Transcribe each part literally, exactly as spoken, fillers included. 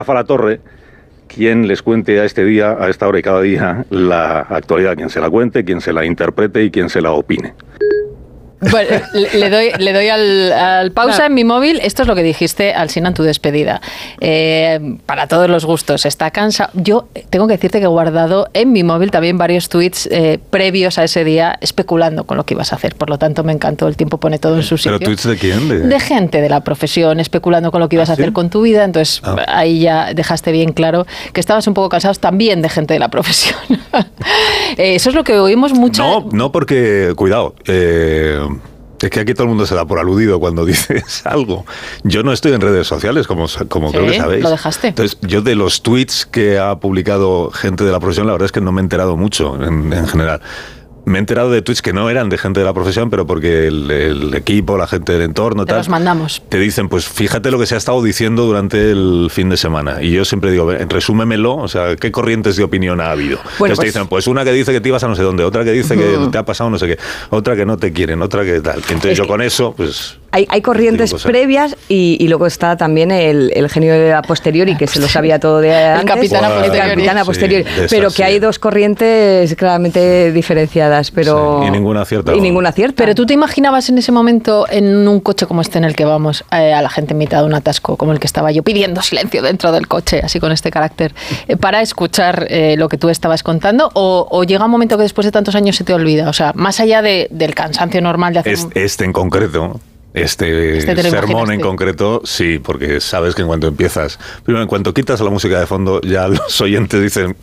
Rafa La Torre, quien les cuente a este día, a esta hora y cada día, la actualidad, quien se la cuente, quien se la interprete y quien se la opine. Bueno, le doy, le doy al, al pausa claro. en mi móvil. Esto es lo que dijiste, Alsina, en tu despedida. Eh, para todos los gustos. Está cansado. Yo tengo que decirte que he guardado en mi móvil también varios tweets eh, previos a ese día, especulando con lo que ibas a hacer. Por lo tanto, me encantó. El tiempo pone todo en su sitio. ¿Pero tweets de quién? De, de gente de la profesión, especulando con lo que ibas ¿Ah, a hacer sí? con tu vida. Entonces, ah. ahí ya dejaste bien claro que estabas un poco cansado también de gente de la profesión. eh, eso es lo que oímos mucho. No, no porque, cuidado, eh... es que aquí todo el mundo se da por aludido cuando dices algo. Yo no estoy en redes sociales, como, como sí, creo que sabéis. Lo dejaste. Entonces, yo de los tweets que ha publicado gente de la profesión, la verdad es que no me he enterado mucho en, en general. Me he enterado de tweets que no eran de gente de la profesión, pero porque el, el equipo, la gente del entorno, te tal, los mandamos. Te dicen, pues fíjate lo que se ha estado diciendo durante el fin de semana. Y yo siempre digo, resúmemelo, o sea, ¿qué corrientes de opinión ha habido? Bueno, Entonces pues, te dicen, pues una que dice que te ibas a no sé dónde, otra que dice uh-huh. que te ha pasado no sé qué, otra que no te quieren, otra que tal. Entonces es yo que con eso, pues... Hay, hay corrientes previas y, y luego está también el, el genio de la posteriori, que se lo sabía todo de antes. El capitán a posteriori. El capitán a posteriori. Sí, pero esas, que hay sí. dos corrientes claramente diferenciadas, pero... Sí, y ninguna cierta. Y ninguna acierta. Pero tú te imaginabas en ese momento, en un coche como este en el que vamos, eh, a la gente en mitad de un atasco, como el que estaba yo, pidiendo silencio dentro del coche, así con este carácter, eh, para escuchar eh, lo que tú estabas contando, o, o llega un momento que después de tantos años se te olvida? O sea, más allá de, del cansancio normal de hacer... Este, un... este en concreto... Este, este sermón en concreto, sí, porque sabes que en cuanto empiezas, primero en cuanto quitas la música de fondo, ya los oyentes dicen,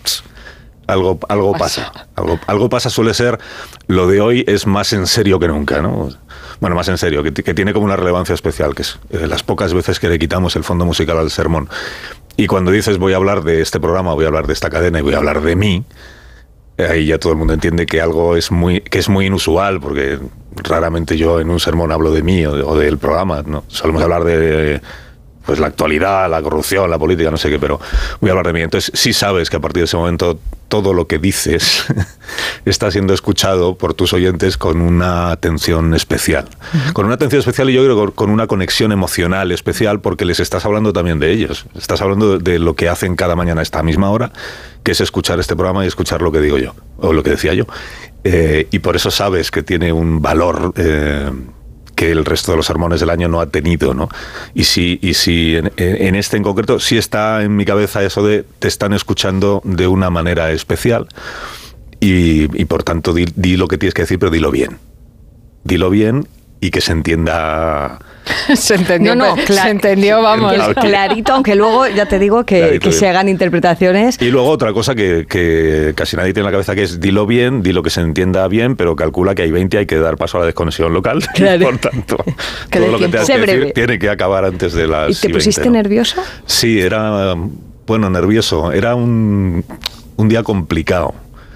algo, algo pasa, algo, algo pasa, suele ser, lo de hoy es más en serio que nunca, ¿no? Bueno, más en serio, que, que tiene como una relevancia especial, que es eh, las pocas veces que le quitamos el fondo musical al sermón. Y cuando dices voy a hablar de este programa, voy a hablar de esta cadena y voy a hablar de mí, ahí ya todo el mundo entiende que algo es muy, que es muy inusual, porque raramente yo en un sermón hablo de mí o, de, o del programa, ¿no? Solemos hablar de pues la actualidad, la corrupción, la política, no sé qué, pero voy a hablar de mí. Entonces sí sabes que a partir de ese momento todo lo que dices está siendo escuchado por tus oyentes con una atención especial. Uh-huh. Con una atención especial y yo creo que con una conexión emocional especial, porque les estás hablando también de ellos. Estás hablando de lo que hacen cada mañana a esta misma hora, que es escuchar este programa y escuchar lo que digo yo, o lo que decía yo. Eh, y por eso sabes que tiene un valor... Eh, que el resto de los sermones del año no ha tenido, ¿no? Y si, y si en, en este en concreto sí está en mi cabeza eso de te están escuchando de una manera especial y, y por tanto di, di lo que tienes que decir, pero dilo bien. Dilo bien y que se entienda... Se entendió, no, no, clar- se entendió, vamos. Clarito, aunque luego ya te digo que, que se hagan interpretaciones. Y luego otra cosa que, que casi nadie tiene en la cabeza, que es dilo bien, dilo que se entienda bien, pero calcula que hay veinte, hay que dar paso a la desconexión local. Claro. Por tanto, todo lo que te has que decir tiene que acabar antes de las ¿Y te pusiste veinte, ¿no? nervioso? Sí, era, bueno, nervioso. Era un, un día complicado.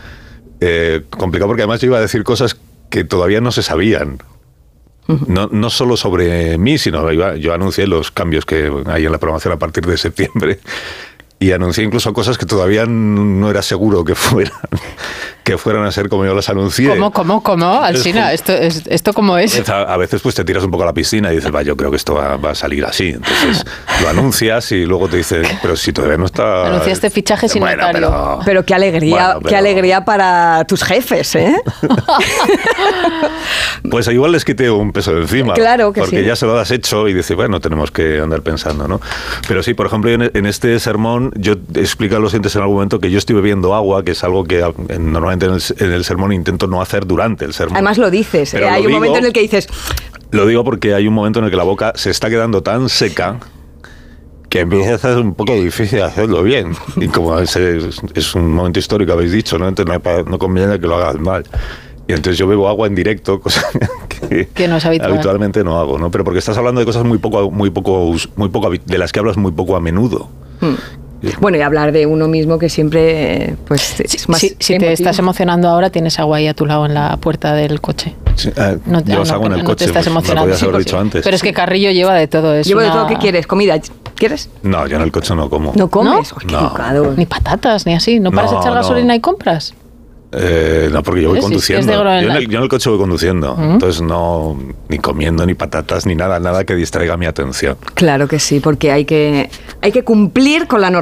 Eh, complicado porque además yo iba a decir cosas que todavía no se sabían. No, no solo sobre mí, sino yo, yo anuncié los cambios que hay en la programación a partir de septiembre y anuncié incluso cosas que todavía no era seguro que fueran que fueran a ser como yo las anuncié. ¿Cómo, cómo, cómo? Alsina, ¿esto, es, ¿esto cómo es? A, a veces pues te tiras un poco a la piscina y dices, va, yo creo que esto va, va a salir así. Entonces lo anuncias y luego te dicen, pero si todavía no está... Anunciaste fichaje sin bueno, notario. Pero, pero qué alegría, bueno, pero... qué alegría para tus jefes, ¿eh? Pues igual les quité un peso de encima. Claro que porque sí. ya se lo has hecho y dices, bueno, tenemos que andar pensando, ¿no? Pero sí, por ejemplo, en, en este sermón yo explico a los oyentes en algún momento que yo estoy bebiendo agua, que es algo que en, normalmente en el, en el sermón intento no hacer durante el sermón. Además lo dices, eh, hay un digo, momento en el que dices... Lo digo porque hay un momento en el que la boca se está quedando tan seca que empieza a ser un poco difícil hacerlo bien. Y como es, es, es un momento histórico, habéis dicho, ¿no? Entonces no, hay, no conviene que lo hagas mal. Y entonces yo bebo agua en directo, cosa que, que no es habitual. habitualmente no hago, ¿no? Pero porque estás hablando de cosas muy poco, muy poco, muy poco de las que hablas muy poco a menudo. Hmm. Bueno, y hablar de uno mismo que siempre pues es más si, si te estás emocionando ahora, tienes agua ahí a tu lado en la puerta del coche. Sí, eh, no, yo os no, hago en el no coche, te estás pues, emocionando. me lo podías haber sí, dicho antes. Pero es que Carrillo lleva de todo eso. Llevo una... de todo. ¿Qué quieres? ¿Comida? ¿Quieres? No, yo en el coche no como. ¿No comes? ¿No? Oh, qué no. educado. Ni patatas, ni así. ¿No paras no, a echar no. gasolina y compras? Eh, no, porque yo voy conduciendo. Yo en, el, yo en el coche voy conduciendo. ¿Mm? Entonces no, ni comiendo, ni patatas, ni nada, nada que distraiga mi atención. Claro que sí, porque hay que, hay que cumplir con la norma.